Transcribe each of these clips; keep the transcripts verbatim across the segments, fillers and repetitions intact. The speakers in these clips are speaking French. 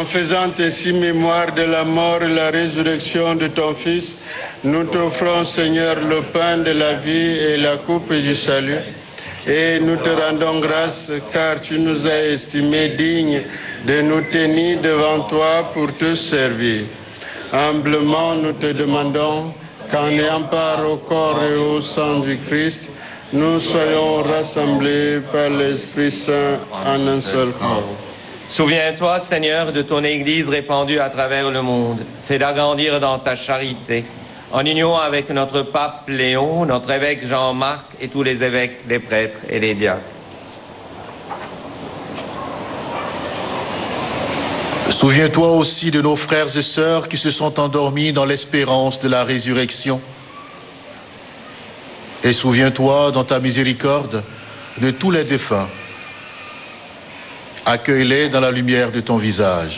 En faisant ainsi mémoire de la mort et la résurrection de ton Fils, nous t'offrons, Seigneur, le pain de la vie et la coupe du salut. Et nous te rendons grâce car tu nous as estimés dignes de nous tenir devant toi pour te servir. Humblement, nous te demandons qu'en ayant part au corps et au sang du Christ, nous soyons rassemblés par l'Esprit Saint en un seul corps. Souviens-toi, Seigneur, de ton Église répandue à travers le monde. Fais-la grandir dans ta charité, en union avec notre pape Léon, notre évêque Jean-Marc et tous les évêques, les prêtres et les diacres. Souviens-toi aussi de nos frères et sœurs qui se sont endormis dans l'espérance de la résurrection. Et souviens-toi, dans ta miséricorde, de tous les défunts. Accueille-les dans la lumière de ton visage.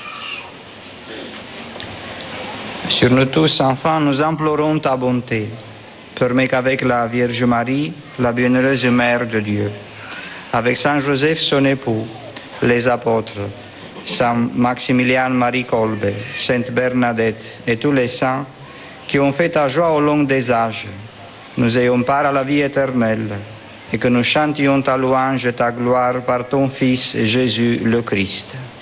Sur nous tous, enfants, nous implorons ta bonté. Permets qu'avec la Vierge Marie, la bienheureuse Mère de Dieu, avec Saint Joseph, son époux, les apôtres, Saint Maximilien Marie Kolbe, Sainte Bernadette et tous les saints qui ont fait ta joie au long des âges, nous ayons part à la vie éternelle et que nous chantions ta louange et ta gloire par ton Fils Jésus le Christ.